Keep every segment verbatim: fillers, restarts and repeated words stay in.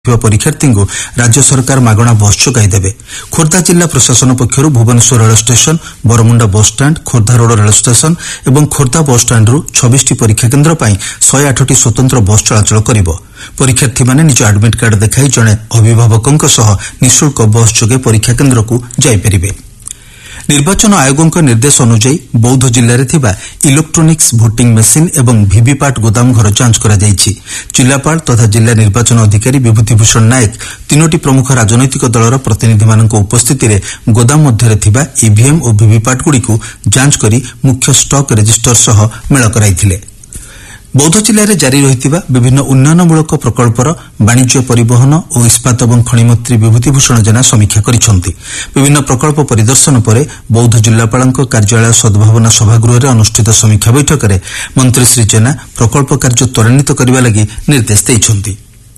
परीक्षार्थी को राज्य सरकार मागणा बस जोगाई देवे। खोर्धा जिला प्रशासन पक्षर भुवनेश्वर रेल स्टेशन, बरमुंडा बस stand, Khordha road rail station और खोर्धा बस स्टाण्डु छब्बीस टी परीक्षा केन्द्र पर शहे आठ टी स्वतंत्र बस चलाचल करिब। परीक्षार्थी माने निज एडमिट कार्ड देखाई जड़े अभिभावकों सह निःशुल्क बस जोगे परीक्षा केन्द्र को जाइपारे। निर्वाचन आयोगों निर्देश अनुଯାयी बौद्ध जिले में इलेक्ट्रोनिक्स भोटिंग मेसीन एवं वीवीपैट गोदाम घर जांच करा जायछि। जिलापाल तथा जिला निर्वाचन अधिकारी विभूतिभूषण नायक तीनोटी प्रमुख राजनैतिक दलर प्रतिनिधि मानक उपस्थिति में गोदाम मध्य थिबा ईवीएम और वीवीपैट गुड़िक जांच करी मुख्य स्टॉक रजिस्टर सह मेल कराइथिले। बौद्ध जिले में जारी रही विभिन्न उन्नयनमूलक प्रकल्पर वाणिज्य परिवहन और इस्पात और खनि मंत्री विभूतिभूषण जेना समीक्षा करिसेंति। विभिन्न प्रकल्प परिदर्शन पर बौद्ध जिलापाल कार्यालय सद्भावना सभागृह अनुष्ठित समीक्षा बैठक में मंत्री श्री जेना प्रकल्प कार्य त्वरान्वित करने लगी निर्देश देइछंति।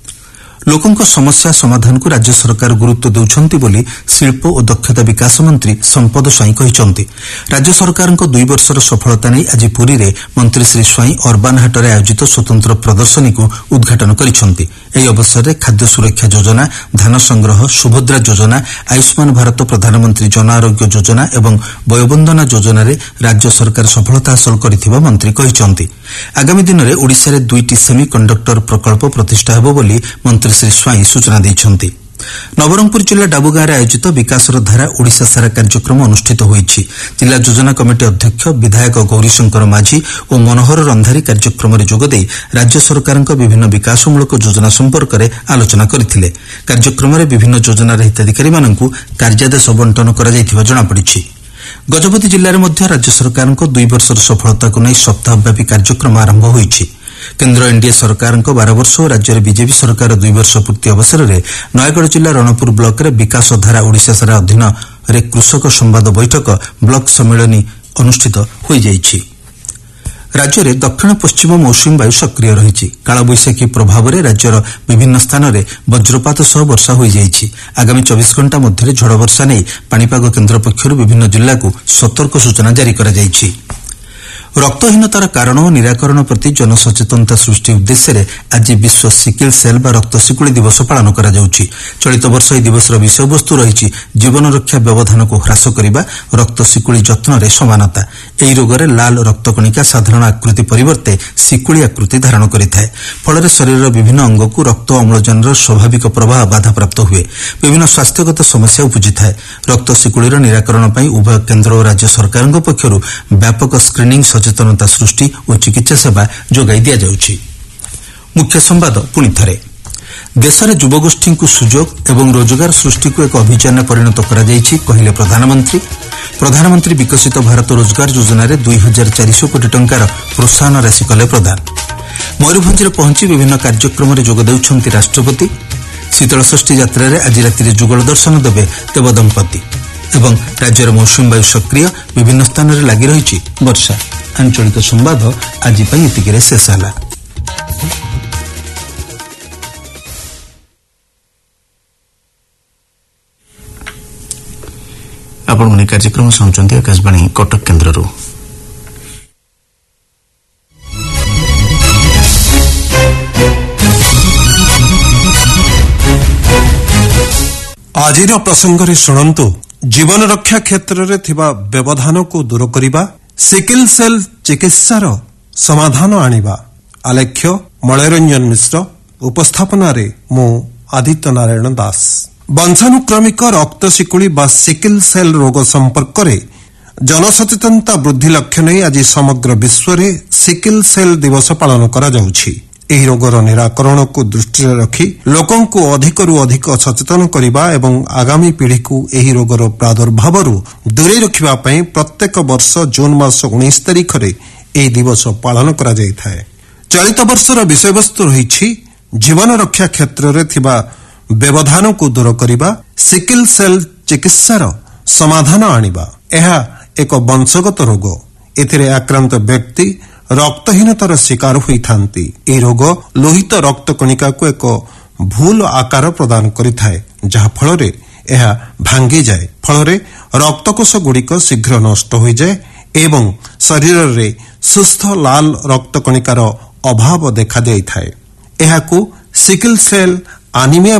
लोकों समस्या समाधान को राज्य सरकार गुरुत्व देउछंती बोली शिल्प और दक्षता विकास मंत्री संपद स्वाई कहिसंति। राज्य सरकार को दुई वर्षर सफलता नहीं आज पुरी रे मंत्री श्री स्वाई अर्बान हाटरे आयोजित स्वतंत्र प्रदर्शनी को उद्घाटन करिसंति। एही अवसर में खाद्य सुरक्षा योजना, धान संग्रह, सुभद्रा योजना, आयुष्मान भारत प्रधानमंत्री जन आरोग्य योजना एवं वयोबंदना योजना रे राज्य सरकार सफलता हासिल करिथिबा मंत्री कहिसंति। आगामी दिन में ओडिशा रे दुईटी सेमी कंडक्टर प्रकल्प प्रतिष्ठा हेबो बोली मंत्री श्री स्वाई सूचना दैछंती। नवरंगपुर जिला डाबुगाँ आयोजित विकासर धारा ओडिशा सारा कार्यक्रम अनुष्ठित होईछि। जिला योजना कमिटी अध्यक्ष विधायक गौरीशंकर माझी और मनोहर रंधारी कार्यक्रम में जोगदे राज्य सरकार विभिन्न विकासमूलक योजना संपर्क में आलोचना करथिले। कार्यक्रम में विभिन्न योजनार हिताधिकारी मानकु कार्यादेश बंटन करा जायथिबा जणापड़िछि। गजपति जिले में मध्य राज्य सरकार दुई वर्षर सफलता को नहीं सप्ताहव्यापी कार्यक्रम आरंभ होईछि। केन्द्र एनडीए सरकार बारह वर्ष और राज्य में बीजेपी सरकार दुई वर्ष पूर्ति अवसर में नयगढ़ जिला रणपुर ब्लॉक रे विकास धारा ओडिशा सारा अधीन रे कृषक संवाद बैठक ब्लॉक सम्मेलन अनुष्ठित हो जाइछि। राज्य में दक्षिण पश्चिम मौसुमी वायु सक्रिय रही। कालबैशाखी प्रभाव में राज्यर विभिन्न स्थान में वज्रपात सह वर्षा हो जाइछि। आगामी चौबीस घंटा मध्य झड़ वर्षा नहीं पाणीपाग केन्द्र पक्षर विभिन्न जिला को सतर्क सूचना जारी करा जाइछि। रक्तहीनतार कारण और निराकरण प्रति जनसचेतनता सृष्टि उद्देश्य आज विश्व सिकिल सेल बा रक्त शिकुड़ी दिवस पालन करा जाउछि। चलित वर्ष यह दिवस विषय वस्तु रही जीवन रक्षा व्यवधान को ह्रास करने रक्त शिकुड़ी जत्न रे समानता। एही रोगरे लाल रक्तकणिका साधारण आकृति परिवर्ते शिकुड़ी आकृति धारण करिथाए। फल शरीर विभिन्न अंग को रक्त अम्लजान स्वाभाविक प्रवाह बाधाप्राप्त हुए। विभिन्न स्वास्थ्यगत समस्या उपजी थाए। रक्त शिकुड़ीर निराकरण पर उभय केन्द्र और राज्य सरकार पक्षर व्यापक स्क्रिनिंग सचेतनता सृष्टि और चिकित्सा सेवा जोगाई दिया जाउछि। मुख्य संवाद पुणी थरे। देश में युवगोष्ठी को सुजोग एवं रोजगार सृष्टि को एक अभियान में परिणत करा जाइछि कहिले प्रधानमंत्री। प्रधानमंत्री विकसित भारत रोजगार योजना रे दुई हजार चार सौ कोटी टंकार प्रोत्साहन राशि कले प्रदान। मयूरभंज पहुंची विभिन्न कार्यक्रम में जोग देउछंती राष्ट्रपति। शीतलषष्ठी यात्रा रे आज राति जुगल दर्शन देवे देव दंपति। एवं राज्यर मौसुमी वायु सक्रिय विभिन्न स्थान में लगी रही वर्षा। आंचलिक संवाद आज एतिके शेष है। आपण माने कार्यक्रम सुनुचंती आकाशवाणी कटक केन्द्ररू। आजिर प्रसंग रे शुणंतु जीवन रक्षा क्षेत्र रे थिबा व्यवधान को दूर करिबा, सिकिल सेल चिकित्सार समाधान आनिबा। आलेख्य मलयरंजन मिश्र, उपस्थापना रे मो आदित्य नारायण दास। वंशानुक्रमिक रक्त शिकुड़ी बा सिकिल सेल रोग संपर्क रे जनसचेतनता वृद्धि लक्ष्य नहीं आज समग्र विश्व रे सिकिल सेल दिवस पालन करा जाउछि। एही रोगर निराकरण को दृष्टि रखी लोकों को अधिक रु अधिक सचेतन करने एवं आगामी पीढ़ी को एही रोगर प्रादुर्भाव दूरे रखिबा पई प्रत्येक वर्ष जून मास उन्नीस तारिख रे एही दिवस पालन करा जायथाय। चलित वर्षर विषय वस्तु रही जीवन रक्षा क्षेत्र रे थिबा व्यवधान को दूर करिबा, सिकिल सेल चिकित्सार समाधान आनिबा। एहा एक वंशगत रोग। एथिरे आक्रांत व्यक्ति रक्तहीनतार शिकार होइथांती। ए रोग लोहित रक्त कणिका को एक भूल आकार प्रदान करिथाए, जहा फल रे एहा भांगी जाए। फल रे रक्तकोष गुड़िक शीघ्र नष्ट हो जाए एवं शरीर रे सुस्थ लाल रक्त कणिकार अभाव देखा जाइथाए। एहाकू सिकिल सेल आनिमिया